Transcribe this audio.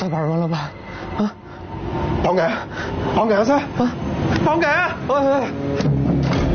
再玩完了吧？啊！ 放假，放假先！放假！